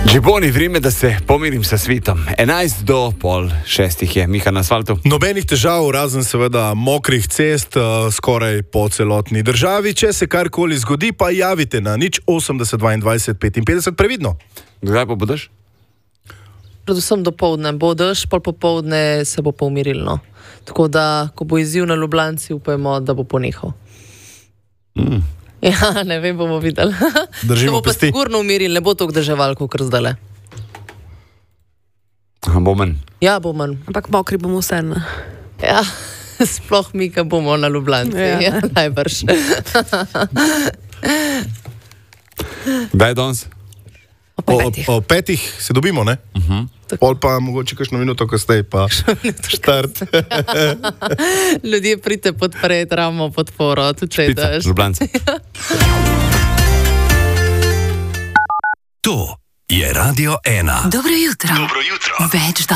Džiboni, vrime, da se pomirim sa svitom. 11 do pol 6 je, Miha na asfaltu. Nobenih težav, razen seveda mokrih cest, skoraj po celotni državi. Če se karkoli zgodi, pa javite na 080 22 55, previdno. Kdaj pa bodoš? Predvsem dopoldne bo dež, pol popoldne se bo pa umirilno. Tako da, ko bo izziv na Ljubljanci, upajmo, da bo ponehal. Ja, ne vem, bomo videli. Držimo to bo pa pesti. sigurno umiril, ne bo toliko deževal, kot zdajle. Bo manj. Ja, bo manj. Ampak mokri bomo vseeno. Ja, sploh mi, ki bomo na Ljubljanci. Ja, najbrž. Kdaj je danes? O 5 se dobimo, ne? Pol pa mogoče kakšno minuto kasneje, pa štart. Ljudje pridite podpreti, ramo podporo, tudi če je Špica, dež. Ljubljanci. To je Radio 1. Dobro jutro. Dobro jutro. Več